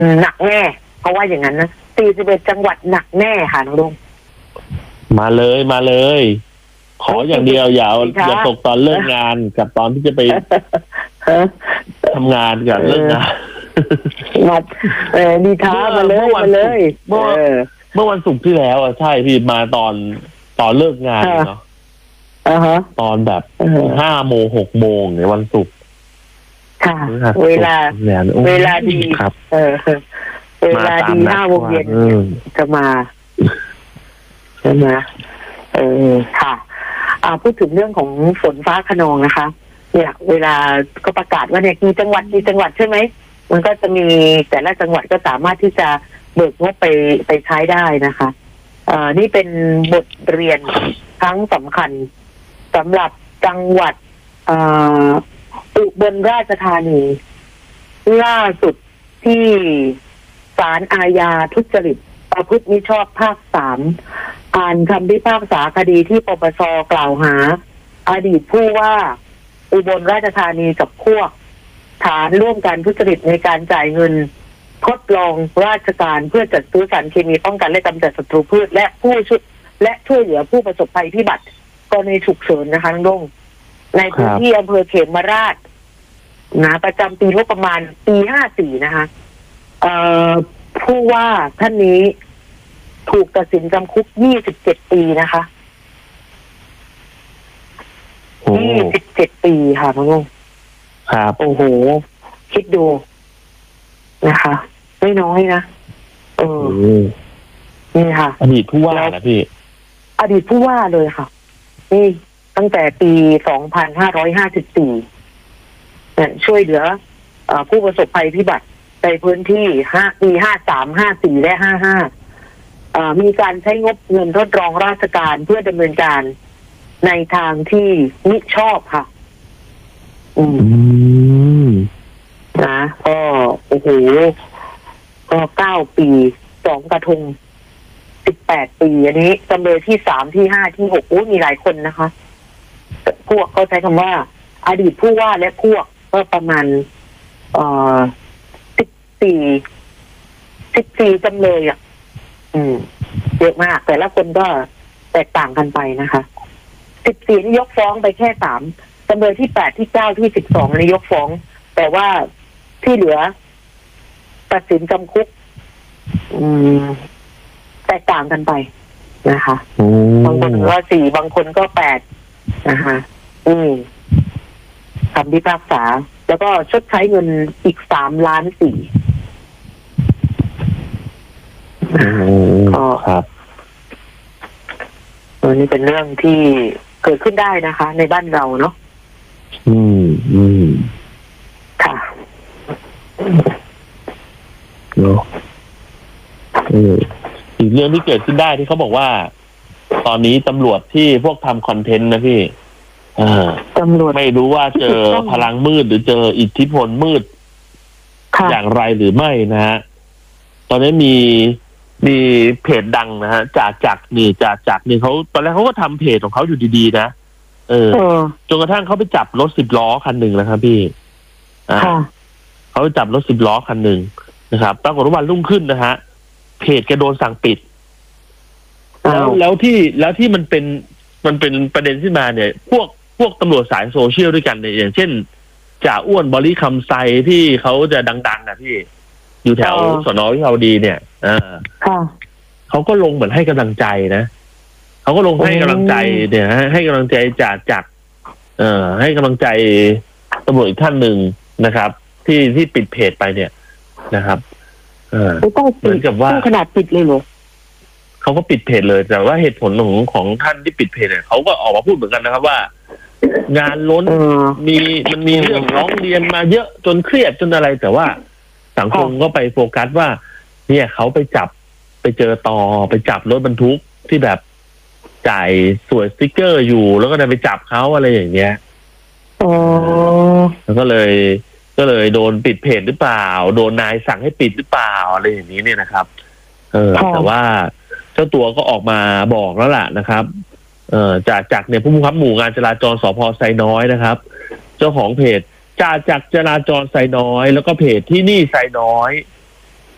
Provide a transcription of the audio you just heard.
หนักแน่เพราะว่าอย่างนั้นนะ41จังหวัดหนักแน่ค่ะน้องลุงมาเลยมาเลย ขออย่างเดียวอย่าตกตอนเลิกงานกับตอนที่จะไปทำงานกับเลิกงานมาดีท้ามาเลยมาเลยเมื่อวันศุกร์ที่แล้วใช่พี่มาตอนเลิกงานเนาะตอนแบบ5 โมง 6 โมงในวันศุกร์ค่ะเวลาดีครับเวลาดี5 โมงเย็นจะมาใช่ไหมค่ะพูดถึงเรื่องของฝนฟ้าคะนองนะคะเนี่ยเวลาก็ประกาศว่าเนี่ยกี่จังหวัดใช่ไหมมันก็จะมีแต่ละจังหวัดก็สามารถที่จะเบิกงบไปใช้ได้นะคะนี่เป็นบทเรียนครั้งสำคัญสำหรับจังหวัดอุบลราชธานีล่าสุดที่ศาลอาญาทุจริตประพฤติมิชอบภาค 3อ่านคำพิพากษาคดีที่ปปช.กล่าวหาอดีตผู้ว่าอุบลราชธานีกับพวกฐานร่วมกันทุจริตในการจ่ายเงินทดลองราชการเพื่อจัดซื้อสารเคมีป้องกันและกำจัดศัตรูพืชและช่วยเหลือผู้ประสบภัยพิบัติกรณีฉุกเฉินนะคะน้องในพื้นที่อำเภอเขมราชประจำปีงบประมาณปี54นะคะผู้ว่าท่านนี้ถูกตัดสินจำคุก27 ปีนะคะ27 ปีค่ะน้องครับโอ้โหคิดดูนะคะไม่น้อยนะนี่ค่ะอดีตผู้ว่านะพี่อดีตผู้ว่าเลยค่ะนี่ตั้งแต่ปี2554ช่วยเหลือผู้ประสบภัยพิบัติในพื้นที่ปี53 54และ55มีการใช้งบเงินทดลองราชการเพื่อดำเนินการในทางที่มิชอบค่ะนะก็โอ้โหก็9 ปี2 กระทง18 ปีอันนี้จำเลยที่3ที่5ที่6มีหลายคนนะคะพวกเขาใช้คำว่าอดีตผู้ว่าและพวกก็ประมาณ14จำเลยเยอะมากแต่ละคนก็แตกต่างกันไปนะคะ14นี่ยกฟ้องไปแค่3จำเลยที่8ที่9ที่12นี่ยกฟ้องแต่ว่าที่เหลือตัดสินจำคุกแตกต่างกันไปนะคะบางคนก็4บางคนก็8นะคะคำพิพากษาแล้วก็ชดใช้เงินอีก3.4 ล้านครับนี่เป็นเรื่องที่เกิดขึ้นได้นะคะในบ้านเราเนาะค่ะเนาะอีกเรื่องที่เกิดขึ้นได้ที่เขาบอกว่าตอนนี้ตำรวจที่พวกทำคอนเทนต์นะพี่ตำรวจไม่รู้ว่าเจอพลังมืดหรือเจออิทธิพลมืดอย่างไรหรือไม่นะฮะตอนนี้มีเพจดังนะฮะจากนี่เขาตอนแรกเขาก็ทำเพจของเขาอยู่ดีๆนะจนกระทั่งเขาไปจับรถ10 ล้อคันหนึ่งนะครับพี่เขาจับรถ10 ล้อคันหนึ่งนะครับปรากฏว่าวันรุ่งขึ้นนะฮะเพจแกโดนสั่งปิดแล้วที่มันเป็นประเด็นขึ้นมาเนี่ยพวกตำรวจสายโซเชียลด้วยกันเนี่ยอย่างเช่นจ่าอ้วนบริคำไซที่เขาจะดังๆนะพี่อยู่แถวสน.วิภาวดีเนี่ยเขาก็ลงเหมือนให้กำลังใจนะเขาก็ลงให้กำลังใจเนี่ยให้กำลังใจจากให้กำลังใจตำรวจอีกท่านหนึ่งนะครับที่ปิดเพจไปเนี่ยนะครับเหมือนกับว่าขนาดปิดเลยเหรอเขาก็ปิดเพจเลยแต่ว่าเหตุผลของท่านที่ปิดเพจเนี่ยเขาก็ออกมาพูดเหมือนกันนะครับว่างานล้นมันมีเรื่องร้องเรียนมาเยอะจนเครียดจนอะไรแต่ว่าสังคมก็ไปโฟกัสว่าเนี่ยเขาไปเจอไปจับรถบรรทุกที่แบบจ่ายสวยสติ๊กเกอร์อยู่แล้วก็ได้ไปจับเขาอะไรอย่างเงี้ยแล้วก็เลยโดนปิดเพจหรือเปล่าโดนนายสั่งให้ปิดหรือเปล่าอะไรอย่างนี้เนี่ยนะครับแต่ว่าเจ้าตัวก็ออกมาบอกแล้วล่ะนะครับจากเนี่ยผู้บังคับหมู่งานจราจรสภ.ไซน้อยนะครับเจ้าของเพจจากจราจรไซน้อยแล้วก็เพจที่นี่ไซน้อย